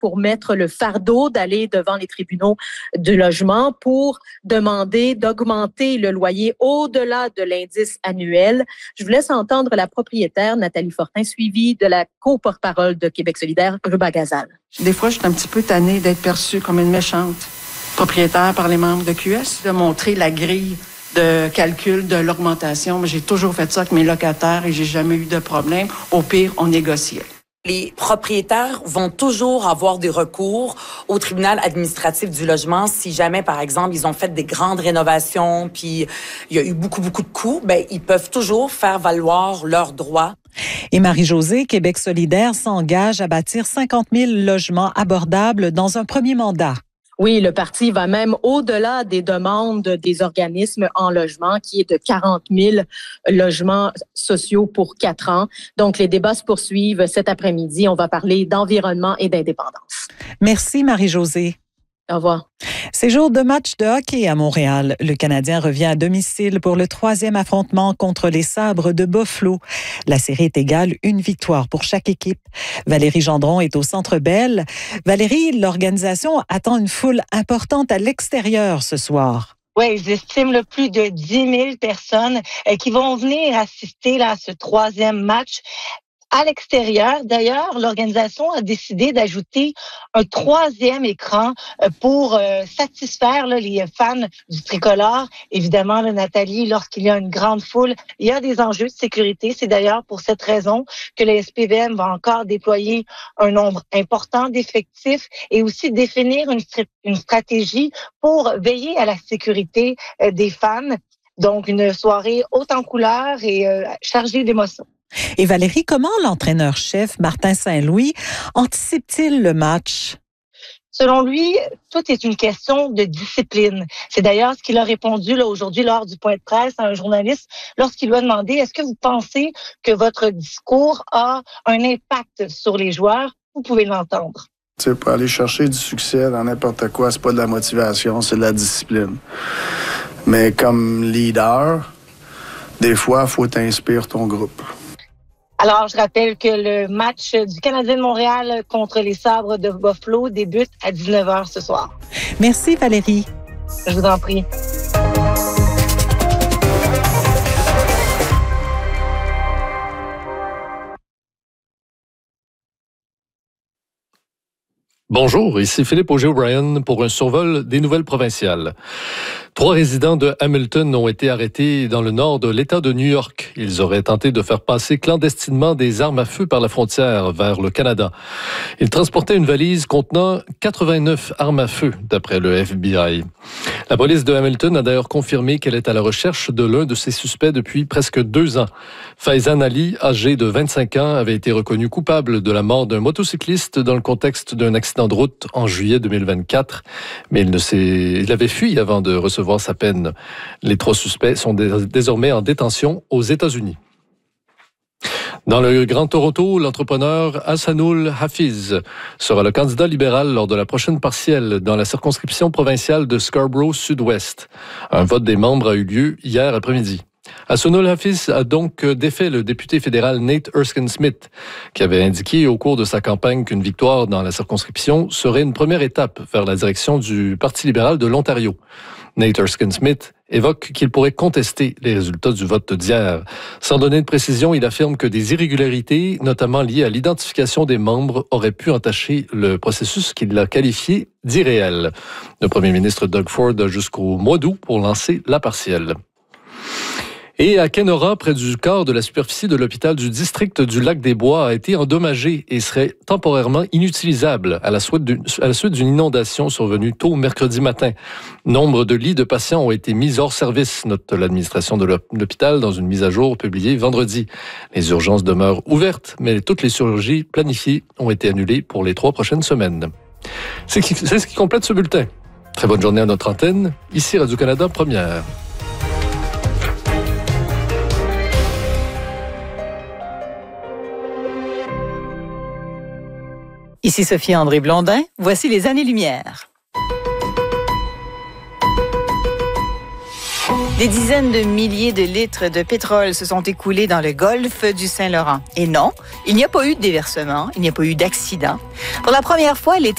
pour mettre le fardeau d'aller devant les tribunaux du logement pour demander d'augmenter le loyer au-delà de l'indice annuel. Je vous laisse entendre la propriétaire Nathalie Fortin, suivie de la co-porte-parole de Québec solidaire, Ruba Gazal. Des fois, je suis un petit peu tannée d'être perçue comme une méchante propriétaire par les membres de QS, de montrer la grille de calcul de l'augmentation. Mais j'ai toujours fait ça avec mes locataires et j'ai jamais eu de problème. Au pire, on négociait. Les propriétaires vont toujours avoir des recours au tribunal administratif du logement si jamais, par exemple, ils ont fait des grandes rénovations puis il y a eu beaucoup de coûts, ils peuvent toujours faire valoir leurs droits. Et Marie-Josée, Québec solidaire, s'engage à bâtir 50 000 logements abordables dans un premier mandat. Oui, le parti va même au-delà des demandes des organismes en logement, qui est de 40 000 logements sociaux pour 4 ans. Donc, les débats se poursuivent cet après-midi. On va parler d'environnement et d'indépendance. Merci, Marie-Josée. Au revoir. C'est jour de match de hockey à Montréal. Le Canadien revient à domicile pour le 3e affrontement contre les Sabres de Buffalo. La série est égale, une victoire pour chaque équipe. Valérie Gendron est au Centre Bell. Valérie, l'organisation attend une foule importante à l'extérieur ce soir. Oui, ils estiment plus de 10 000 personnes qui vont venir assister là, à ce 3e match. À l'extérieur, d'ailleurs, l'organisation a décidé d'ajouter un 3e écran pour satisfaire les fans du tricolore. Évidemment, Nathalie, lorsqu'il y a une grande foule, il y a des enjeux de sécurité. C'est d'ailleurs pour cette raison que le SPVM va encore déployer un nombre important d'effectifs et aussi définir une stratégie pour veiller à la sécurité des fans. Donc, une soirée haute en couleurs et chargée d'émotions. Et Valérie, comment l'entraîneur-chef Martin Saint-Louis anticipe-t-il le match? Selon lui, tout est une question de discipline. C'est d'ailleurs ce qu'il a répondu aujourd'hui lors du point de presse à un journaliste lorsqu'il lui a demandé « Est-ce que vous pensez que votre discours a un impact sur les joueurs? » Vous pouvez l'entendre. Pour aller chercher du succès dans n'importe quoi, c'est pas de la motivation, c'est de la discipline. Mais comme leader, des fois, il faut t'inspirer ton groupe. Alors, je rappelle que le match du Canadien de Montréal contre les Sabres de Buffalo débute à 19h ce soir. Merci Valérie. Je vous en prie. Bonjour, ici Philippe Auger-O'Brien pour un survol des nouvelles provinciales. 3 résidents de Hamilton ont été arrêtés dans le nord de l'État de New York. Ils auraient tenté de faire passer clandestinement des armes à feu par la frontière vers le Canada. Ils transportaient une valise contenant 89 armes à feu, d'après le FBI. La police de Hamilton a d'ailleurs confirmé qu'elle est à la recherche de l'un de ses suspects depuis presque 2 ans. Faizan Ali, âgé de 25 ans, avait été reconnu coupable de la mort d'un motocycliste dans le contexte d'un accident de route en juillet 2024. Mais il avait fui avant de recevoir sa peine. Les 3 suspects sont désormais en détention aux États-Unis. Dans le Grand Toronto, l'entrepreneur Hassanul Hafiz sera le candidat libéral lors de la prochaine partielle dans la circonscription provinciale de Scarborough Sud-Ouest. Un vote des membres a eu lieu hier après-midi. Hassanul Hafiz a donc défait le député fédéral Nate Erskine-Smith, qui avait indiqué au cours de sa campagne qu'une victoire dans la circonscription serait une première étape vers la direction du Parti libéral de l'Ontario. Nate Erskine-Smith évoque qu'il pourrait contester les résultats du vote d'hier. Sans donner de précision, il affirme que des irrégularités, notamment liées à l'identification des membres, auraient pu entacher le processus qu'il a qualifié d'irréel. Le premier ministre Doug Ford a jusqu'au mois d'août pour lancer la partielle. Et à Kenora, près du quart de la superficie de l'hôpital du district du Lac-des-Bois a été endommagée et serait temporairement inutilisable à la suite d'une inondation survenue tôt mercredi matin. Nombre de lits de patients ont été mis hors service, note l'administration de l'hôpital dans une mise à jour publiée vendredi. Les urgences demeurent ouvertes, mais toutes les chirurgies planifiées ont été annulées pour les 3 prochaines semaines. C'est ce qui complète ce bulletin. Très bonne journée à notre antenne. Ici Radio-Canada Première. Ici Sophie-André Blondin, voici les années-lumière. Des dizaines de milliers de litres de pétrole se sont écoulés dans le golfe du Saint-Laurent. Et non, il n'y a pas eu de déversement, il n'y a pas eu d'accident. Pour la première fois, l'été